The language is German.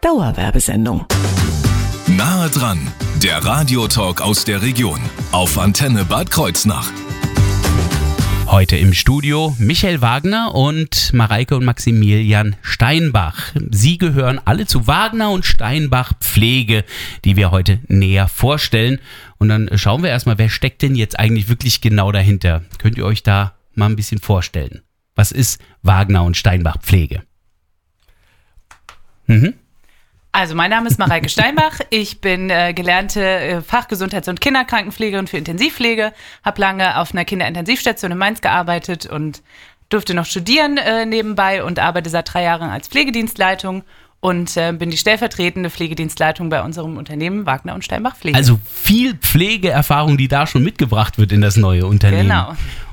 Dauerwerbesendung. Nahe dran, der Radiotalk aus der Region auf Antenne Bad Kreuznach. Heute im Studio Michael Wagner und Mareike und Maximilian Steinbach. Sie gehören alle zu Wagner und Steinbach Pflege, die wir heute näher vorstellen. Und dann schauen wir erstmal, wer steckt denn jetzt eigentlich wirklich genau dahinter? Könnt ihr euch da mal ein bisschen vorstellen? Was ist Wagner und Steinbach Pflege? Also mein Name ist Mareike Steinbach, ich bin gelernte Fachgesundheits- und Kinderkrankenpflegerin für Intensivpflege, habe lange auf einer Kinderintensivstation in Mainz gearbeitet und durfte noch studieren nebenbei und arbeite seit 3 Jahren als Pflegedienstleitung und bin die stellvertretende Pflegedienstleitung bei unserem Unternehmen Wagner und Steinbach Pflege. Also viel Pflegeerfahrung, die da schon mitgebracht wird in das neue Unternehmen. Genau.